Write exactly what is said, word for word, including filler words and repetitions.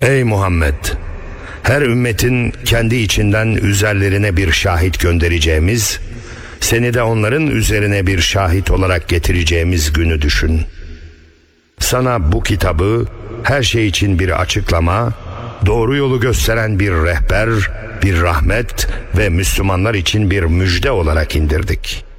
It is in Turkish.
Ey Muhammed! Her ümmetin kendi içinden üzerlerine bir şahit göndereceğimiz, seni de onların üzerine bir şahit olarak getireceğimiz günü düşün. Sana bu kitabı her şey için bir açıklama, doğru yolu gösteren bir rehber, bir rahmet ve Müslümanlar için bir müjde olarak indirdik.